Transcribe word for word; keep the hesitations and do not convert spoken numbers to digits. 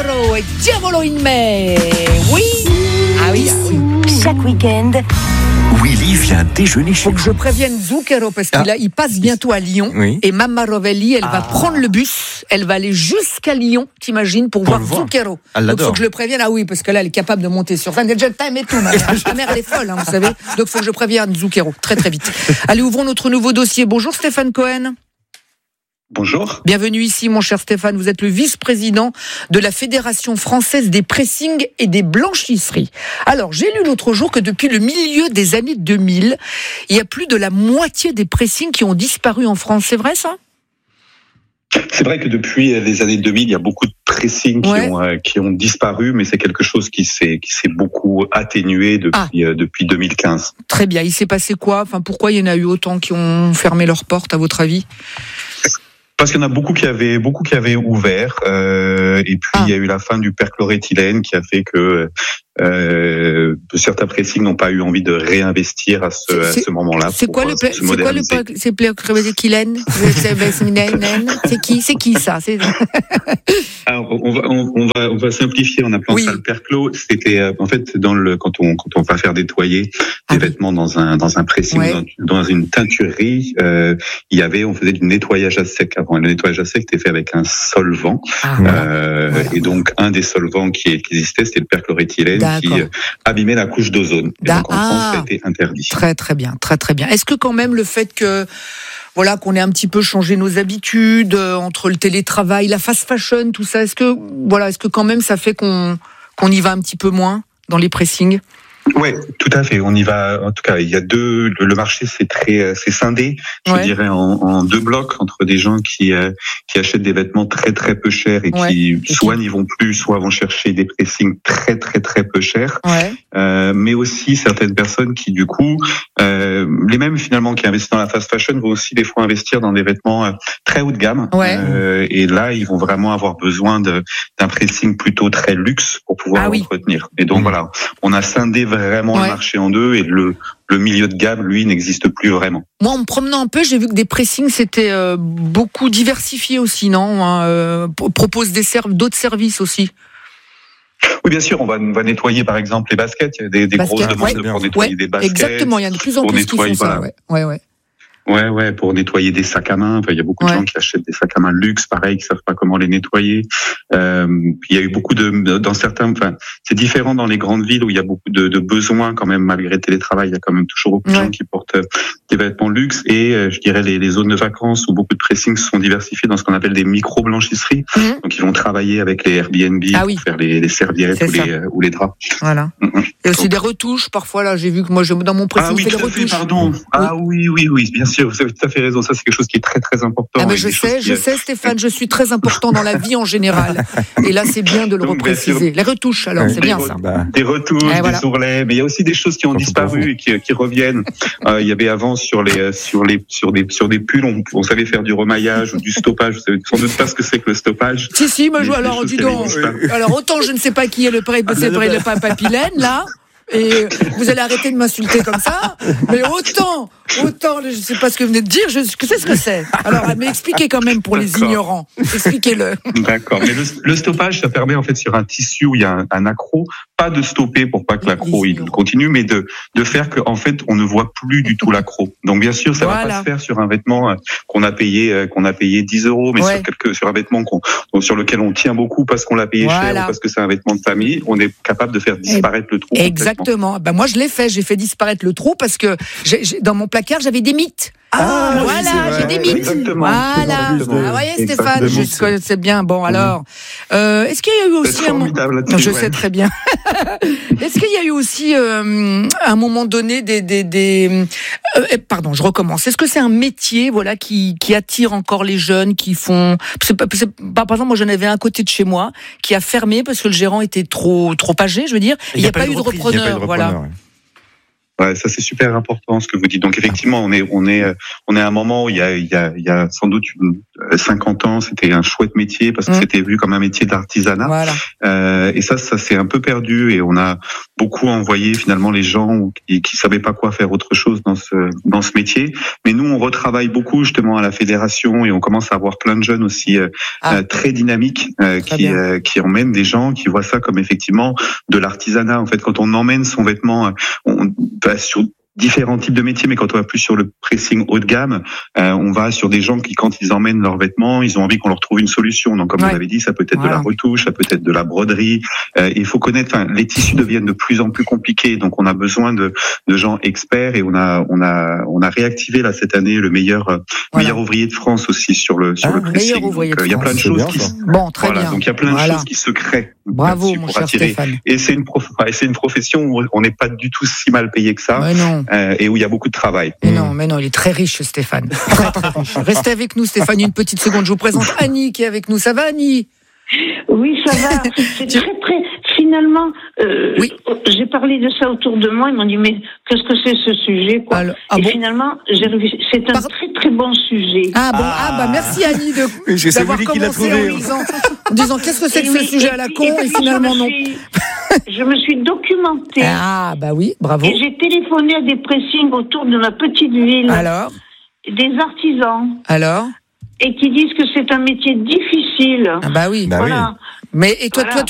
Zucchero et Diavolo in me. Oui. Ah oui, ah oui. Chaque week-end, Willy vient déjeuner chez Faut que nous. je prévienne Zucchero parce qu'il a, il passe bientôt à Lyon. Oui. Et Mamma Rovelli, elle va Ah. prendre le bus, elle va aller jusqu'à Lyon, t'imagines, pour, Pour voir le voir. Zucchero. Elle Donc l'adore. faut que je le prévienne. Ah oui, parce que là, elle est capable de monter sur scène. Elle a déjà le time et tout, ma mère. Ma mère, elle est folle, hein, vous savez. Donc faut que je prévienne Zucchero très très vite. Allez, ouvrons notre nouveau dossier. Bonjour Stéphane Cohen. Bonjour. Bienvenue ici, mon cher Stéphane. Vous êtes le vice-président de la Fédération française des pressings et des blanchisseries. Alors, j'ai lu l'autre jour que depuis le milieu des années deux mille, il y a plus de la moitié des pressings qui ont disparu en France. C'est vrai, ça ? C'est vrai que depuis les années deux mille, il y a beaucoup de pressings qui, Ouais. ont, euh, qui ont disparu, mais c'est quelque chose qui s'est, qui s'est beaucoup atténué depuis, Ah. euh, depuis deux mille quinze. Très bien. Il s'est passé quoi ? Enfin, pourquoi il y en a eu autant qui ont fermé leurs portes, à votre avis ? Parce qu'il y en a beaucoup qui avaient, beaucoup qui avaient ouvert, euh, et puis Ah. il y a eu la fin du perchloréthylène qui a fait que euh, certains pressings n'ont pas eu envie de réinvestir à ce, à C'est- ce moment-là. C'est pour, quoi euh, le se c'est quoi le moderniser. c'est Pléocrémédéquilène ? C'est qui c'est qui ça ? C'est Alors, on va, on, on va, on va simplifier en appelant Oui. ça le perclos. C'était euh, en fait dans le quand on quand on va faire nettoyer Ah des oui. vêtements dans un dans un pressing, Ouais. dans, dans une teinturerie, euh, il y avait on faisait du nettoyage à sec avant. Le nettoyage à sec était fait avec un solvant, Ah, euh, Voilà. et donc un des solvants qui, qui existait, c'était le perchloréthylène qui D'accord. euh, abîmait la couche d'ozone. Et Da- donc en France, ça ah. a été interdit. Très très bien, très très bien. Est-ce que quand même le fait que voilà qu'on ait un petit peu changé nos habitudes euh, entre le télétravail, la fast fashion, tout ça, est-ce que voilà, est-ce que quand même ça fait qu'on qu'on y va un petit peu moins dans les pressings ? Ouais, tout à fait. On y va. En tout cas, il y a deux. Le le marché c'est très, c'est scindé. Je Ouais. dirais en, en deux blocs entre des gens qui euh, qui achètent des vêtements très très peu chers et Ouais. qui qui- soit n'y vont plus, soit vont chercher des pressings très très très peu chers. Ouais. Euh, mais aussi certaines personnes qui du coup, euh, les mêmes finalement qui investissent dans la fast fashion vont aussi des fois investir dans des vêtements euh, très haut de gamme. Ouais. Euh, et là, ils vont vraiment avoir besoin de d'un pressing plutôt très luxe pour pouvoir Ah oui. l'entretenir. Et donc Mmh. voilà, on a scindé vraiment Ouais. le marché en deux et le le milieu de gamme, lui, n'existe plus vraiment. Moi, en me promenant un peu, j'ai vu que des pressings c'était euh, beaucoup diversifié aussi, non hein, euh, p- propose des serv- d'autres services aussi. Oui, bien sûr, on va, on va nettoyer par exemple les baskets. Il y a des, des Basket, grosses demandes ouais. pour nettoyer Ouais, des baskets. exactement. Il y en a de plus en pour plus qui font nettoyer, ça. voilà. Ouais, ouais, ouais. Ouais, ouais, pour nettoyer des sacs à main. Enfin, il y a beaucoup Ouais. de gens qui achètent des sacs à main luxe, pareil, qui savent pas comment les nettoyer. Euh, puis il y a eu beaucoup de, dans certains, enfin, c'est différent dans les grandes villes où il y a beaucoup de, de besoins quand même, malgré le télétravail. Il y a quand même toujours beaucoup de Ouais. gens qui portent des vêtements luxe et euh, je dirais les, les zones de vacances où beaucoup de pressings se sont diversifiés dans ce qu'on appelle des micro-blanchisseries. Mhm. Donc, ils vont travailler avec les Airbnb Ah pour oui. faire les, les serviettes C'est ou ça. les, euh, ou les draps. Voilà. Mhm. Et aussi des retouches. Parfois, là, j'ai vu que moi, je, dans mon pressing, Ah oui, je fais tout des à fait, retouches. pardon. Ah oui, oui, oui, bien sûr, vous avez tout à fait raison. Ça, c'est quelque chose qui est très, très important. Ah ben et je des choses sais, qui, je euh, sais Stéphane, je suis très important dans la vie en général. Et là, c'est bien de le Donc, bien sûr. repréciser. Les retouches, alors, Ouais. c'est bien Des ça. Bah, Des retouches, Eh, voilà. des ourlets, mais il y a aussi des choses qui ont Surtout pour disparu vous. et qui, qui reviennent. Euh, il y avait avant sur les sur les sur des sur des pulls, on, on savait faire du remaillage ou du stoppage. Vous savez sans doute pas ce que c'est que le stoppage. Si, si, mais je, Des- des alors, choses dis qui avaient donc. disparu. Alors, autant je ne sais pas qui est le pré, c'est le, le papilène, là. Et vous allez arrêter de m'insulter comme ça. Mais autant, autant, je ne sais pas ce que vous venez de dire, je sais ce que c'est. Alors, mais expliquez quand même pour les D'accord. ignorants. Expliquez-le. D'accord. Mais le, le stoppage, ça permet en fait sur un tissu où il y a un, un accroc, pas de stopper pour pas que Les- l'accroc les il continue, mais de de faire que en fait on ne voit plus du tout l'accroc. Donc bien sûr, ça va Voilà. pas se faire sur un vêtement euh, qu'on a payé euh, qu'on a payé dix euros, mais Ouais. sur quelque sur un vêtement qu'on sur lequel on tient beaucoup parce qu'on l'a payé cher Voilà. ou parce que c'est un vêtement de famille, on est capable de faire disparaître le trou. complètement. Exactement. Ben, moi, je l'ai fait. J'ai fait disparaître le trou parce que j'ai, j'ai- dans mon placard, j'avais des mythes. Ah, oui, c'est voilà, vrai. j'ai des mythes. Exactement. Voilà. C'est dans le Ah, voyez, bus de- Stéphane, de je mythes. connaissais bien. Bon, alors, euh, est-ce qu'il y a eu C'est aussi un moment... formidable. Non, là-dessus, je ouais. sais très bien. Est-ce qu'il y a eu aussi, euh, à un moment donné, des, des, des euh, pardon, je recommence. Est-ce que c'est un métier, voilà, qui, qui attire encore les jeunes, qui font, c'est pas, c'est pas- par exemple, moi, j'en avais un à côté de chez moi qui a fermé parce que le gérant était trop, trop âgé, je veux dire. Il n'y a, pas eu de reprise, il y a pas eu repreneur, de voilà. repreneur, ouais. Ouais, ça c'est super important ce que vous dites. Donc effectivement, on est on est on est à un moment où il y a il y a il y a sans doute une, cinquante ans, c'était un chouette métier parce que mmh. c'était vu comme un métier d'artisanat. Voilà. Euh, et ça ça s'est un peu perdu et on a beaucoup envoyé finalement les gens qui qui savaient pas quoi faire autre chose dans ce dans ce métier. Mais nous on retravaille beaucoup justement à la fédération et on commence à avoir plein de jeunes aussi euh, ah. euh, très dynamiques euh, très qui euh, qui emmènent des gens qui voient ça comme effectivement de l'artisanat. En fait, quand on emmène son vêtement, on sur différents types de métiers, mais quand on va plus sur le pressing haut de gamme, euh, on va sur des gens qui, quand ils emmènent leurs vêtements, ils ont envie qu'on leur trouve une solution. Donc, comme ouais. vous l'avez dit, ça peut être voilà. de la retouche, ça peut être de la broderie. Euh, il faut connaître. Enfin, les tissus deviennent de plus en plus compliqués, donc on a besoin de, de gens experts et on a, on a, on a réactivé là cette année le meilleur, voilà. meilleur ouvrier de France aussi sur le sur ah, le pressing. Donc, il y a plein de choses qui. Bon, très voilà, bien. Donc il y a plein de voilà. choses qui se créent. Bravo, mon cher attirer. Stéphane. Et c'est une prof... et c'est une profession où on n'est pas du tout si mal payé que ça. Mais non. Euh, et où il y a beaucoup de travail. Mais non, mais non, il est très riche, Stéphane. Très, très riche. Restez avec nous, Stéphane, une petite seconde. Je vous présente Annie qui est avec nous. Ça va, Annie? Oui, ça va. C'est très, très. Finalement, euh, oui. j'ai parlé de ça autour de moi. Ils m'ont dit, mais qu'est-ce que c'est ce sujet, quoi? Alors, ah Et bon finalement, j'ai réussi. C'est un Par... très, très bon sujet. Ah bon, ah, ah bah merci Annie de d'avoir commencé en disant, en disant qu'est-ce que c'est que ce oui, sujet et, à la con et, et finalement non. Suis... Je me suis documentée. Ah, bah oui, bravo. Et j'ai téléphoné à des pressings autour de ma petite ville. Alors? Des artisans. Alors? Et qui disent que c'est un métier difficile. Ah, bah oui. Bah voilà. Oui. Mais, et toi, voilà. toi,